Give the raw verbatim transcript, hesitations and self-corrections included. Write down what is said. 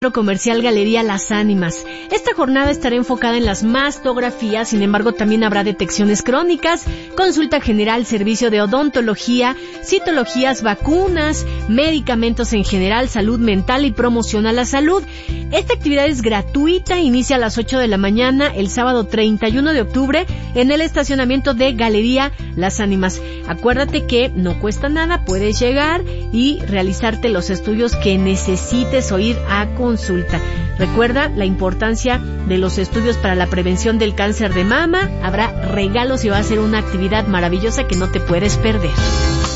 Comercial Galería Las Ánimas. Esta jornada estará enfocada en las mastografías, sin embargo también habrá detecciones crónicas, consulta general, servicio de odontología, citologías, vacunas, medicamentos en general, salud mental y promoción a la salud. Esta actividad es gratuita, inicia a las ocho de la mañana el sábado treinta y uno de octubre en el estacionamiento de Galería Las Ánimas. Acuérdate que no cuesta nada, puedes llegar y realizarte los estudios que necesites o ir a consulta. Recuerda la importancia de los estudios para la prevención del cáncer de mama. Habrá regalos y va a ser una actividad maravillosa que no te puedes perder.